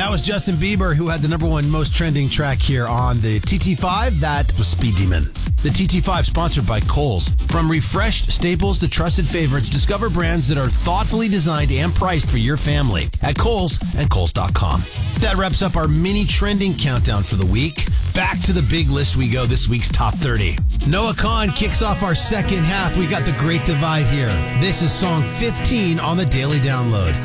That was Justin Bieber, who had the number one most trending track here on the TT5. That was Speed Demon. The TT5 sponsored by Kohl's. From refreshed staples to trusted favorites, discover brands that are thoughtfully designed and priced for your family at Kohl's and Kohls.com. That wraps up our mini trending countdown for the week. Back to the big list we go, this week's top 30. Noah Kahan kicks off our second half. We got The Great Divide here. This is song 15 on the Daily Download.